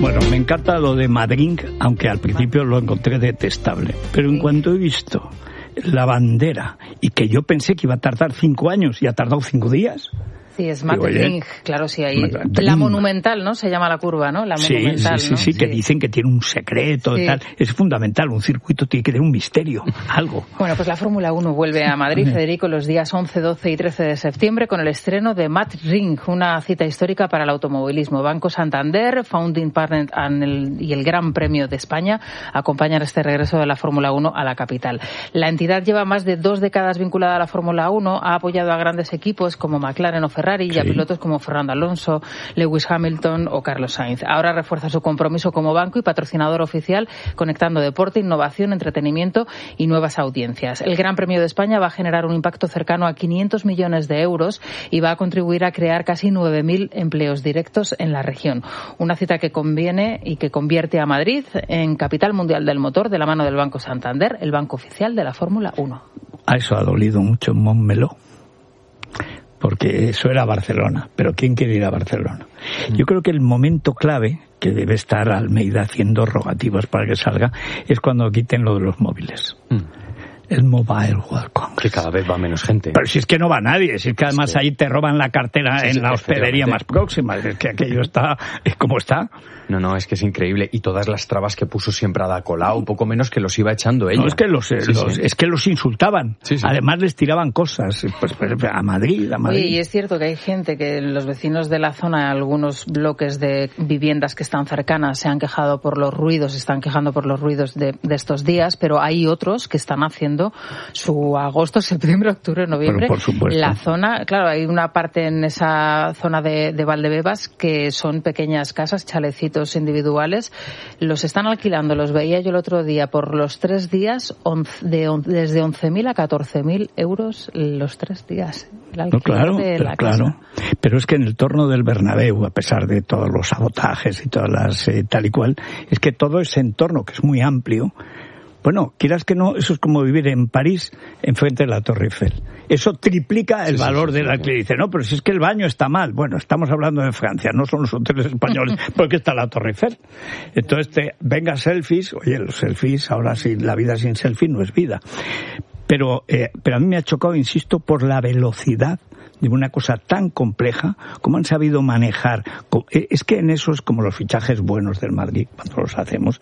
Bueno, me encanta lo de Madrid, aunque al principio lo encontré detestable. Pero en cuanto he visto la bandera, y que yo pensé que iba a tardar 5 años y ha tardado 5 días... Sí, es Madrid, claro, sí, ahí. La Monumental, ¿no? Se llama la curva, ¿no? La Monumental, sí, ¿no? Sí, que dicen que tiene un secreto y tal. Es fundamental, un circuito tiene que tener un misterio, algo. Bueno, pues la Fórmula 1 vuelve a Madrid, Federico, los días 11, 12 y 13 de septiembre con el estreno de Madrid, una cita histórica para el automovilismo. Banco Santander, Founding Partner y el Gran Premio de España acompañan este regreso de la Fórmula 1 a la capital. La entidad lleva más de 2 décadas vinculada a la Fórmula 1, ha apoyado a grandes equipos como McLaren o Ferrari y a pilotos como Fernando Alonso, Lewis Hamilton o Carlos Sainz. Ahora refuerza su compromiso como banco y patrocinador oficial, conectando deporte, innovación, entretenimiento y nuevas audiencias. El Gran Premio de España va a generar un impacto cercano a 500 millones de euros y va a contribuir a crear casi 9.000 empleos directos en la región. Una cita que conviene y que convierte a Madrid en capital mundial del motor de la mano del Banco Santander, el banco oficial de la Fórmula 1. A eso ha dolido mucho en Montmeló, porque eso era Barcelona, pero ¿quién quiere ir a Barcelona? Yo creo que el momento clave, que debe estar Almeida haciendo rogativas para que salga, es cuando quiten lo de los móviles. El Mobile World Congress. Que cada vez va menos gente. Pero si es que no va nadie, si es que además ahí te roban la cartera en la hospedería más próxima, es que aquello está como está. No, es que es increíble. Y todas las trabas que puso siempre Ada Colau, poco menos que los iba echando ella. No, es que es que los insultaban. Además les tiraban cosas. Pues a Madrid. Oye, y es cierto que hay gente que los vecinos de la zona, algunos bloques de viviendas que están cercanas, se han quejado por los ruidos, están quejando por los ruidos de estos días, pero hay otros que están haciendo su agosto, septiembre, octubre, noviembre. Pero por supuesto. La zona, claro, hay una parte en esa zona de Valdebebas que son pequeñas casas, chalecitos individuales, los están alquilando, los veía yo el otro día, por los 3 días, desde 11.000 a 14.000 euros los 3 días. El alquiler de la casa. Claro, pero es que en el torno del Bernabéu, a pesar de todos los sabotajes y todas las tal y cual, es que todo ese entorno, que es muy amplio, bueno, quieras que no, eso es como vivir en París enfrente de la Torre Eiffel. Eso triplica el valor del alquiler. Dice, no, pero si es que el baño está mal. Bueno, estamos hablando de Francia, no son los hoteles españoles, porque está la Torre Eiffel. Entonces, venga selfies. Oye, los selfies, ahora sí, la vida sin selfie no es vida. Pero a mí me ha chocado, insisto, por la velocidad de una cosa tan compleja, como han sabido manejar. Es que en eso es como los fichajes buenos del Madrid, cuando los hacemos,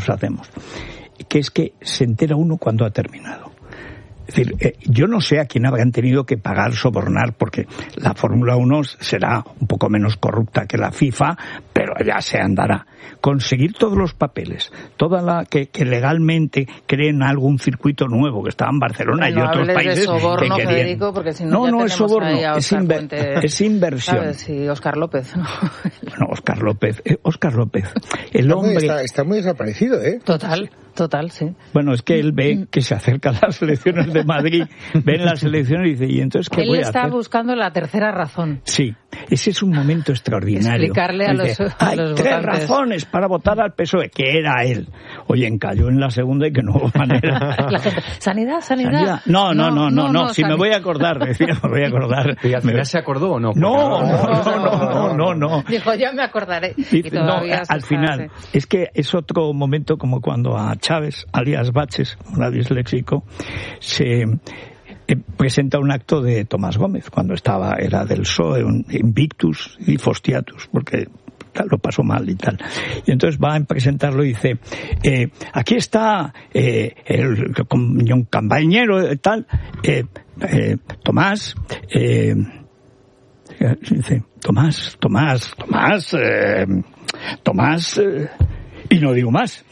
que es que se entera uno cuando ha terminado. Es decir, yo no sé a quién habrán tenido que pagar, sobornar, porque la Fórmula 1 será un poco menos corrupta que la FIFA, pero ya se andará. Conseguir todos los papeles, que legalmente creen algún circuito nuevo que estaba en Barcelona y otros países. De soborno, que querían. Federico, porque si no, es soborno, es inversión. ¿Sabes? Sí, Óscar López, ¿no? Bueno, Óscar López, el hombre... Está muy desaparecido, ¿eh? Total, sí. Bueno, es que él ve que se acercan las elecciones de Madrid, ven las elecciones y dice, ¿y entonces qué voy a hacer? Él está buscando la tercera razón. Sí, ese es un momento extraordinario. Explicarle a los hay votantes. 3 razones para votar al PSOE, que era él. Oye, encalló en la segunda y que no hubo manera. La gente, ¿Sanidad? No, si me voy a acordar, ¿Y al final se acordó o no? No. Dijo, ya me acordaré. Al final, es que es otro momento como cuando a Chávez, alias Baches, un disléxico, se presenta un acto de Tomás Gómez, cuando era del PSOE, un Invictus y Fostiatus, porque lo pasó mal y tal. Y entonces va a presentarlo y dice, aquí está el compañero tal, Tomás, dice, Tomás, y no digo más.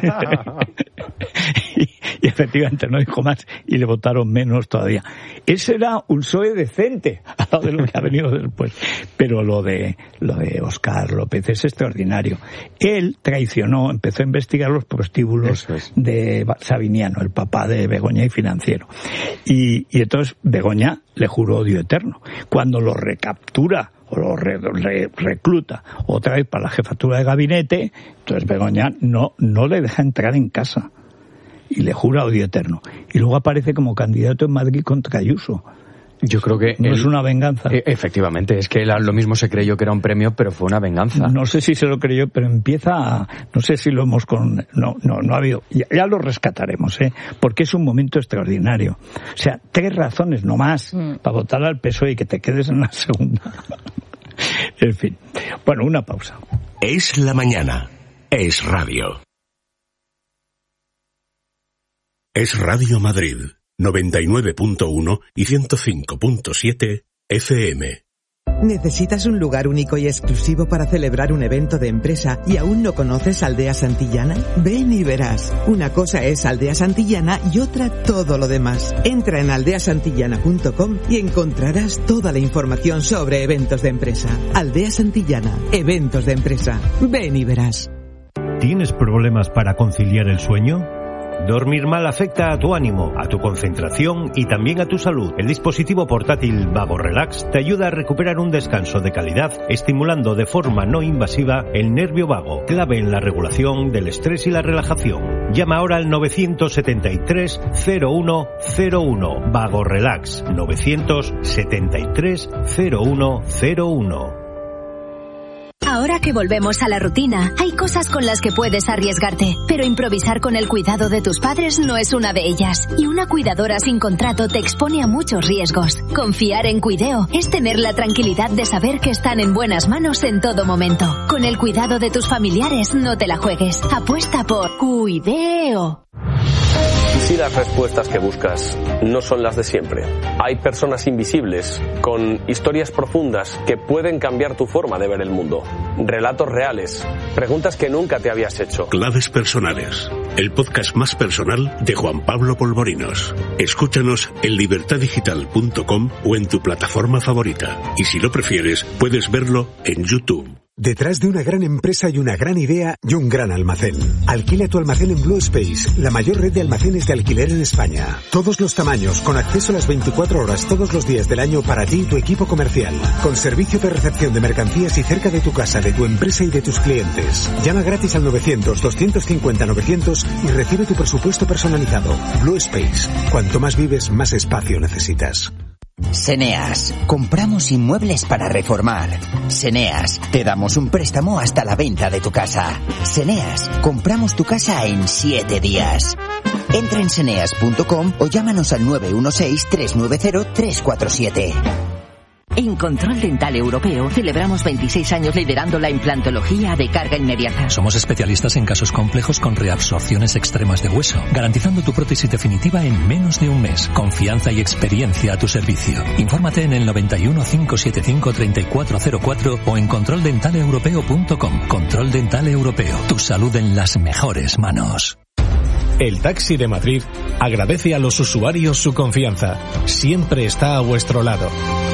y efectivamente no dijo más y le votaron menos todavía. Ese era un PSOE decente al lado de lo que ha venido después. Pero lo de Óscar López es extraordinario. Él traicionó, empezó a investigar los prostíbulos de Sabiniano, el papá de Begoña y Financiero. Y entonces Begoña le juró odio eterno. Cuando lo recaptura o lo recluta otra vez para la jefatura de gabinete, entonces Begoña no le deja entrar en casa y le jura odio eterno. Y luego aparece como candidato en Madrid contra Ayuso. Yo creo que... No es una venganza. Efectivamente, es que él lo mismo se creyó que era un premio, pero fue una venganza. No sé si se lo creyó, pero empieza a... No sé si lo hemos No ha habido... Ya lo rescataremos, porque es un momento extraordinario. O sea, 3 razones no más para votar al PSOE y que te quedes en la segunda. En fin. Bueno, una pausa. Es la mañana. Es radio. Es Radio Madrid. 99.1 y 105.7 FM. ¿Necesitas un lugar único y exclusivo para celebrar un evento de empresa y aún no conoces Aldea Santillana? Ven y verás. Una cosa es Aldea Santillana y otra todo lo demás. Entra en aldeasantillana.com y encontrarás toda la información sobre eventos de empresa. Aldea Santillana, eventos de empresa. Ven y verás. ¿Tienes problemas para conciliar el sueño? Dormir mal afecta a tu ánimo, a tu concentración y también a tu salud. El dispositivo portátil Vago Relax te ayuda a recuperar un descanso de calidad, estimulando de forma no invasiva el nervio vago, clave en la regulación del estrés y la relajación. Llama ahora al 973 0101. Vago Relax 973 0101. Ahora que volvemos a la rutina, hay cosas con las que puedes arriesgarte, pero improvisar con el cuidado de tus padres no es una de ellas. Y una cuidadora sin contrato te expone a muchos riesgos. Confiar en Cuideo es tener la tranquilidad de saber que están en buenas manos en todo momento. Con el cuidado de tus familiares no te la juegues. Apuesta por Cuideo. ¿Y si las respuestas que buscas no son las de siempre? Hay personas invisibles con historias profundas que pueden cambiar tu forma de ver el mundo. Relatos reales, preguntas que nunca te habías hecho. Claves personales, el podcast más personal de Juan Pablo Polvorinos. Escúchanos en libertadigital.com o en tu plataforma favorita. Y si lo prefieres, puedes verlo en YouTube. Detrás de una gran empresa hay una gran idea y un gran almacén. Alquila tu almacén en Blue Space, la mayor red de almacenes de alquiler en España. Todos los tamaños, con acceso a las 24 horas todos los días del año para ti y tu equipo comercial. Con servicio de recepción de mercancías y cerca de tu casa, de tu empresa y de tus clientes. Llama gratis al 900-250-900 y recibe tu presupuesto personalizado. Blue Space. Cuanto más vives, más espacio necesitas. Seneas, compramos inmuebles para reformar. Seneas, te damos un préstamo hasta la venta de tu casa. Seneas, compramos tu casa en 7 días. Entra en seneas.com o llámanos al 916-390-347. En Control Dental Europeo celebramos 26 años liderando la implantología de carga inmediata. Somos especialistas en casos complejos con reabsorciones extremas de hueso, garantizando tu prótesis definitiva en menos de un mes. Confianza y experiencia a tu servicio. Infórmate en el 91 575 3404 o en controldentaleuropeo.com. Control Dental Europeo. Tu salud en las mejores manos. El Taxi de Madrid agradece a los usuarios su confianza. Siempre está a vuestro lado.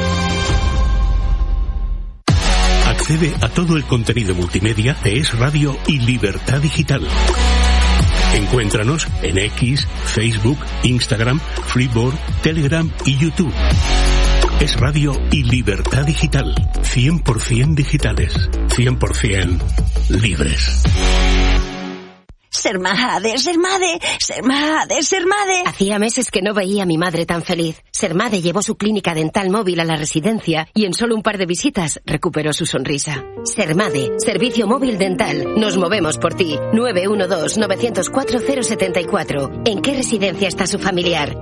Accede a todo el contenido multimedia de Es Radio y Libertad Digital. Encuéntranos en X, Facebook, Instagram, Freeboard, Telegram y YouTube. Es Radio y Libertad Digital. 100% digitales. 100% libres. Ser madre, ser madre, ser madre, ser madre. Hacía meses que no veía a mi madre tan feliz. Sermade llevó su clínica dental móvil a la residencia y en solo un par de visitas recuperó su sonrisa. Sermade, servicio móvil dental. Nos movemos por ti. 912-904-074. ¿En qué residencia está su familiar?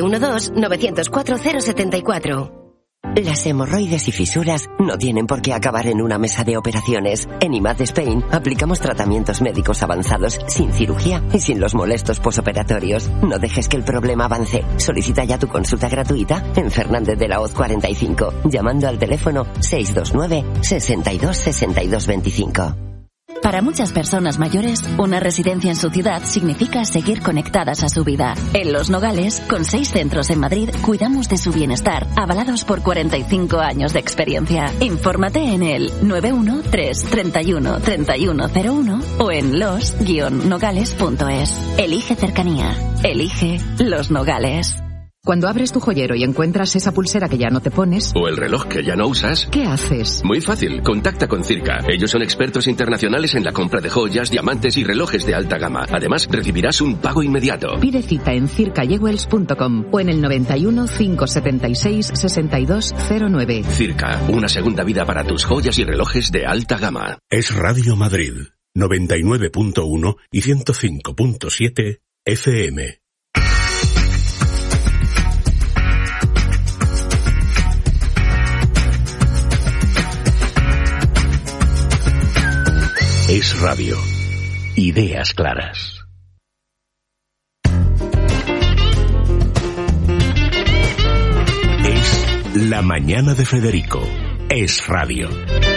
912-904-074. Las hemorroides y fisuras no tienen por qué acabar en una mesa de operaciones. En IMAD Spain aplicamos tratamientos médicos avanzados sin cirugía y sin los molestos posoperatorios. No dejes que el problema avance. Solicita ya tu consulta gratuita en Fernández de la Hoz 45, llamando al teléfono 629 62 62 25. Para muchas personas mayores, una residencia en su ciudad significa seguir conectadas a su vida. En Los Nogales, con 6 centros en Madrid, cuidamos de su bienestar, avalados por 45 años de experiencia. Infórmate en el 913-31-3101 o en los-nogales.es. Elige cercanía. Elige Los Nogales. Cuando abres tu joyero y encuentras esa pulsera que ya no te pones... O el reloj que ya no usas... ¿Qué haces? Muy fácil, contacta con Circa. Ellos son expertos internacionales en la compra de joyas, diamantes y relojes de alta gama. Además, recibirás un pago inmediato. Pide cita en circayewells.com o en el 91 576 6209. Circa, una segunda vida para tus joyas y relojes de alta gama. Es Radio Madrid, 99.1 y 105.7 FM. Es Radio. Ideas claras. Es La Mañana de Federico. Es Radio.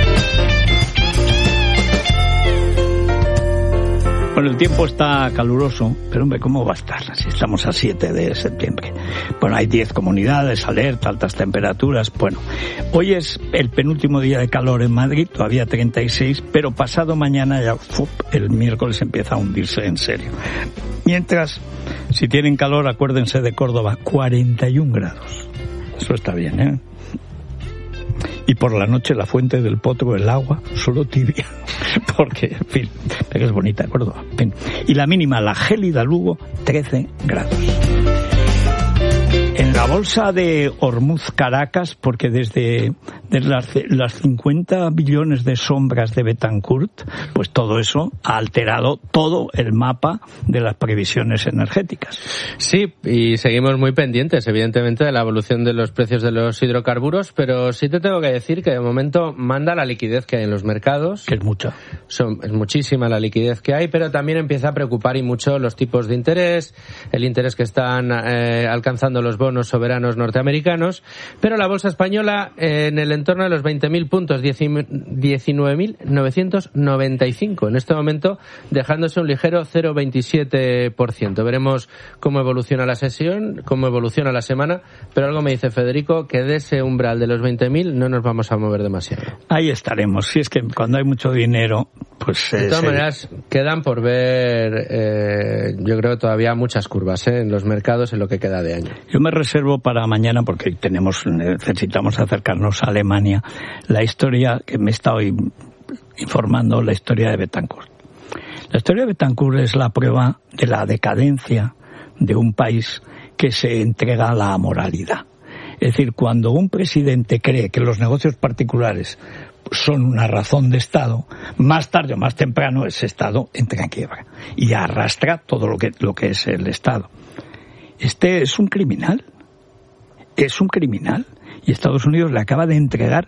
Bueno, el tiempo está caluroso, pero hombre, ¿cómo va a estar? Si estamos a 7 de septiembre. Bueno, hay 10 comunidades, alerta, altas temperaturas. Bueno, hoy es el penúltimo día de calor en Madrid, todavía 36, pero pasado mañana ya, el miércoles empieza a hundirse en serio. Mientras, si tienen calor, acuérdense de Córdoba, 41 grados. Eso está bien, ¿eh? Y por la noche la fuente del potro, el agua, solo tibia. Porque, en fin, es bonita Córdoba. En fin. Y la mínima, la gélida Lugo, 13 grados. En la bolsa de Hormuz Caracas, porque desde las 50 billones de sombras de Betancourt, pues todo eso ha alterado todo el mapa de las previsiones energéticas. Sí, y seguimos muy pendientes, evidentemente, de la evolución de los precios de los hidrocarburos, pero sí te tengo que decir que de momento manda la liquidez que hay en los mercados. Que es mucha. Es muchísima la liquidez que hay, pero también empieza a preocupar y mucho los tipos de interés, el interés que están alcanzando los bonos soberanos norteamericanos, pero la bolsa española en el entorno de los 20.000 puntos, 19.995 en este momento, dejándose un ligero 0,27%. Veremos cómo evoluciona la sesión, cómo evoluciona la semana, pero algo me dice Federico que de ese umbral de los 20.000 no nos vamos a mover demasiado. Ahí estaremos. Si es que cuando hay mucho dinero, pues... De todas maneras, quedan por ver, yo creo, todavía muchas curvas en los mercados en lo que queda de año. Yo me reservo para mañana, porque necesitamos acercarnos a Alemania, la historia que me he estado informando, la historia de Betancourt. La historia de Betancourt es la prueba de la decadencia de un país que se entrega a la amoralidad. Es decir, cuando un presidente cree que los negocios particulares son una razón de Estado, más tarde o más temprano ese Estado entra en quiebra y arrastra todo lo que es el Estado. Este es un criminal. Es un criminal. Y Estados Unidos le acaba de entregar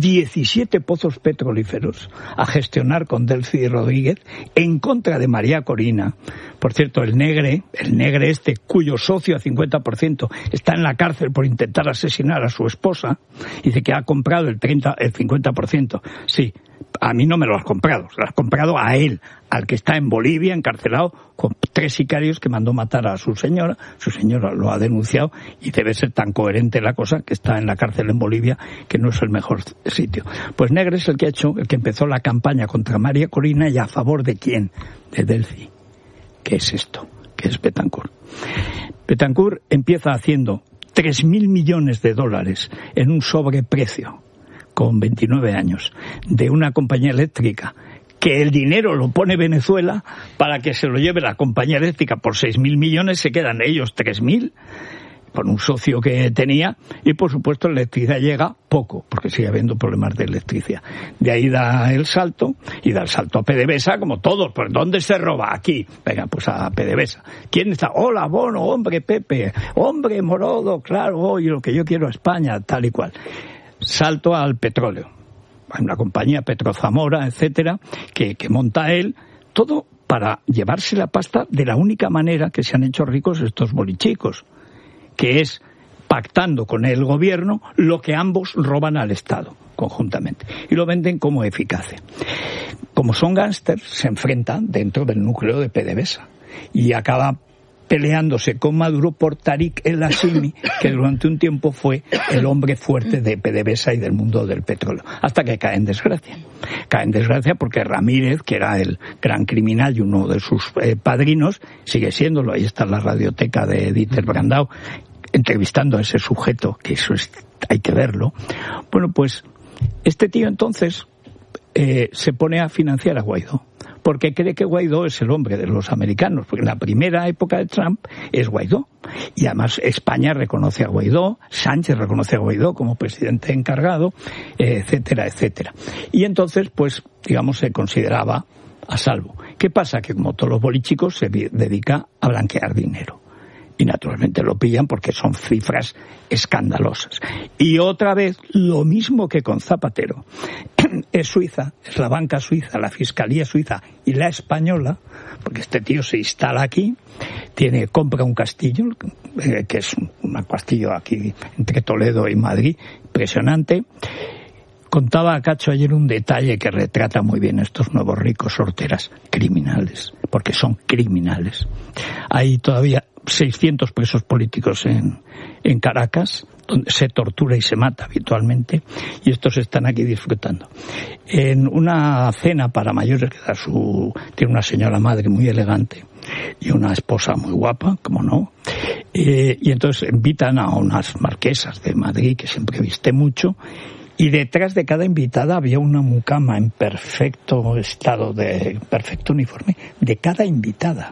17 pozos petrolíferos a gestionar con Delcy Rodríguez en contra de María Corina. Por cierto, el negre este, cuyo socio a 50% está en la cárcel por intentar asesinar a su esposa, dice que ha comprado el 50%. Sí, a mí no me lo has comprado, se lo has comprado a él, al que está en Bolivia encarcelado con 3 sicarios que mandó matar a su señora lo ha denunciado y debe ser tan coherente la cosa que está en la cárcel en Bolivia, que no es el mejor sitio. Pues Negre es el que empezó la campaña contra María Corina y a favor de ¿quién? De Delcy. ¿Qué es esto? ¿Qué es Betancourt? Betancourt empieza haciendo 3.000 millones de dólares en un sobreprecio con 29 años de una compañía eléctrica que el dinero lo pone Venezuela para que se lo lleve la compañía eléctrica por 6.000 millones, se quedan ellos 3.000 con un socio que tenía y por supuesto la electricidad llega poco porque sigue habiendo problemas de electricidad. De ahí da el salto y da el salto a PDVSA como todos. ¿Por dónde se roba? Aquí. Venga, pues a PDVSA. ¿Quién está? Hola, Bono, hombre, Pepe, hombre, Morodo, claro, hoy lo que yo quiero a España, tal y cual. Salto al petróleo. Hay una compañía, Petrozamora, etcétera, que monta él, todo para llevarse la pasta de la única manera que se han hecho ricos estos bolichicos, que es pactando con el gobierno lo que ambos roban al Estado conjuntamente y lo venden como eficacia. Como son gángsters, se enfrentan dentro del núcleo de PDVSA y acaba peleándose con Maduro por Tariq El Hashimi, que durante un tiempo fue el hombre fuerte de PDVSA y del mundo del petróleo, hasta que cae en desgracia. Cae en desgracia porque Ramírez, que era el gran criminal y uno de sus padrinos, sigue siéndolo, ahí está la radioteca de Dieter Brandau, entrevistando a ese sujeto, que eso hay que verlo. Bueno, pues este tío entonces se pone a financiar a Guaidó, porque cree que Guaidó es el hombre de los americanos, porque en la primera época de Trump es Guaidó. Y además España reconoce a Guaidó, Sánchez reconoce a Guaidó como presidente encargado, etcétera, etcétera. Y entonces, pues, digamos, se consideraba a salvo. ¿Qué pasa? Que como todos los bolichicos se dedica a blanquear dinero. Y naturalmente lo pillan porque son cifras escandalosas. Y otra vez, lo mismo que con Zapatero, es Suiza, es la banca suiza, la fiscalía suiza y la española, porque este tío se instala aquí, compra un castillo, que es un castillo aquí entre Toledo y Madrid, impresionante. Contaba a Cacho ayer un detalle que retrata muy bien estos nuevos ricos horteras, criminales, porque son criminales. Hay todavía 600 presos políticos en Caracas, donde se tortura y se mata habitualmente, y estos están aquí disfrutando. En una cena para mayores, que tiene una señora madre muy elegante y una esposa muy guapa, como no, y entonces invitan a unas marquesas de Madrid, que siempre viste mucho, y detrás de cada invitada había una mucama en perfecto estado, perfecto uniforme, de cada invitada.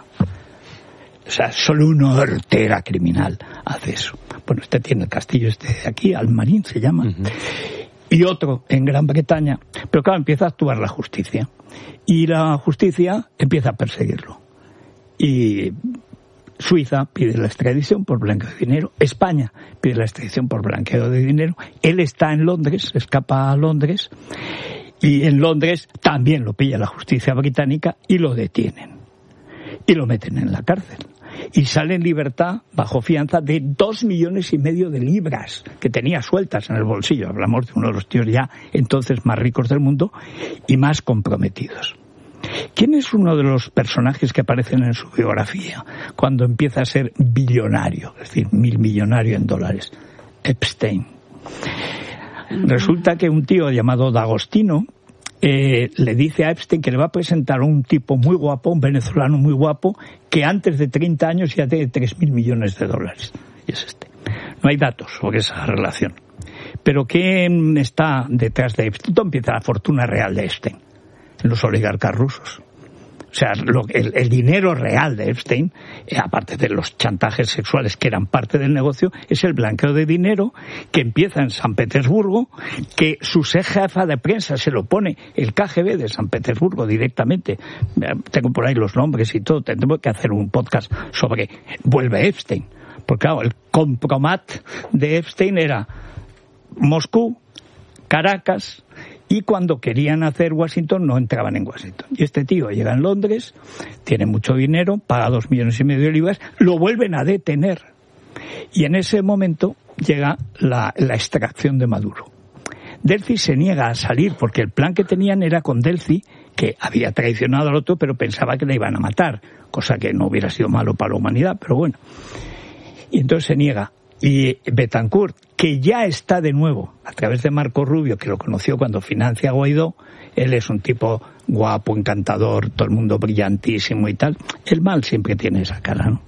O sea, solo una hortera criminal hace eso. Bueno, este tiene el castillo de aquí, Almarín se llama, y otro en Gran Bretaña. Pero claro, empieza a actuar la justicia. Y la justicia empieza a perseguirlo. Y Suiza pide la extradición por blanqueo de dinero. España pide la extradición por blanqueo de dinero. Él está en Londres, escapa a Londres. Y en Londres también lo pilla la justicia británica y lo detienen. Y lo meten en la cárcel. Y sale en libertad bajo fianza de 2,5 millones de libras que tenía sueltas en el bolsillo. Hablamos de uno de los tíos ya entonces más ricos del mundo y más comprometidos. ¿Quién es uno de los personajes que aparecen en su biografía cuando empieza a ser billonario, es decir, millonario en dólares? Epstein. Resulta que un tío llamado D'Agostino le dice a Epstein que le va a presentar a un tipo muy guapo, un venezolano muy guapo, que antes de 30 años ya tiene 3.000 millones de dólares. Y es este. No hay datos sobre esa relación. Pero ¿quién está detrás de Epstein? ¿Dónde empieza la fortuna real de Epstein? En los oligarcas rusos. O sea, el dinero real de Epstein, aparte de los chantajes sexuales que eran parte del negocio, es el blanqueo de dinero que empieza en San Petersburgo, que su jefa de prensa se lo pone el KGB de San Petersburgo directamente. Tengo por ahí los nombres y todo. Tendremos que hacer un podcast sobre vuelve Epstein. Porque claro, el compromat de Epstein era Moscú, Caracas, y cuando querían hacer Washington no entraban en Washington. Y este tío llega en Londres, tiene mucho dinero, paga 2,5 millones de libras, lo vuelven a detener. Y en ese momento llega la extracción de Maduro. Delcy se niega a salir porque el plan que tenían era con Delcy, que había traicionado al otro, pero pensaba que le iban a matar, cosa que no hubiera sido malo para la humanidad, pero bueno. Y entonces se niega. Y Betancourt, que ya está de nuevo, a través de Marco Rubio, que lo conoció cuando financia a Guaidó, él es un tipo guapo, encantador, todo el mundo brillantísimo y tal. El mal siempre tiene esa cara, ¿no?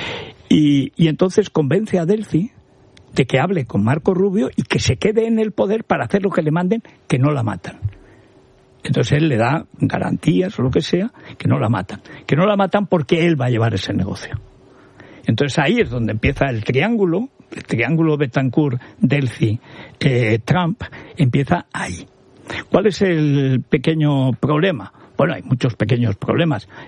Y entonces convence a Delcy de que hable con Marco Rubio y que se quede en el poder para hacer lo que le manden, que no la matan. Entonces él le da garantías o lo que sea, que no la matan. Que no la matan porque él va a llevar ese negocio. Entonces ahí es donde empieza el triángulo Betancourt, Delcy, Trump, empieza ahí. ¿Cuál es el pequeño problema? Bueno, hay muchos pequeños problemas.